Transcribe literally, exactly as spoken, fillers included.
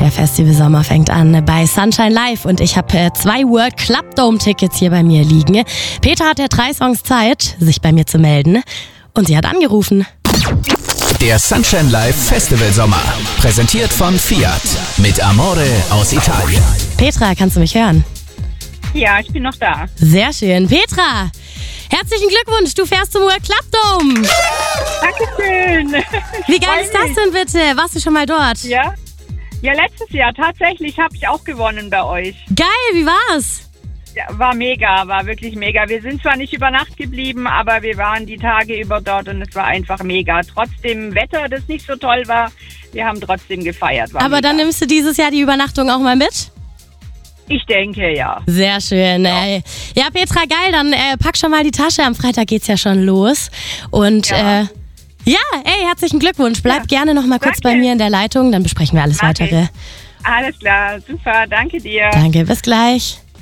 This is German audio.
Der Festivalsommer fängt an bei Sunshine Live und ich habe äh, zwei World Club Dome Tickets hier bei mir liegen. Petra hat ja drei Songs Zeit, sich bei mir zu melden und sie hat angerufen. Der Sunshine Live Festivalsommer, präsentiert von Fiat mit Amore aus Italien. Petra, kannst du mich hören? Ja, ich bin noch da. Sehr schön. Petra, herzlichen Glückwunsch, du fährst zum World Club Dome. Dankeschön. Wie geil ist das denn bitte? Warst du schon mal dort? Ja, ja letztes Jahr tatsächlich habe ich auch gewonnen bei euch. Geil, wie war's? Ja, war mega, war wirklich mega. Wir sind zwar nicht über Nacht geblieben, aber wir waren die Tage über dort und es war einfach mega. Trotz dem Wetter, das nicht so toll war, wir haben trotzdem gefeiert. War aber mega. Dann nimmst du dieses Jahr die Übernachtung auch mal mit? Ich denke, ja. Sehr schön. Ja, ey. Ja Petra, geil, dann äh, pack schon mal die Tasche. Am Freitag geht's ja schon los. Und ja, äh, ja ey, herzlichen Glückwunsch. Bleib ja. gerne noch mal kurz Danke. bei mir in der Leitung, dann besprechen wir alles Mach Weitere. ich. Alles klar, super, danke dir. Danke, bis gleich.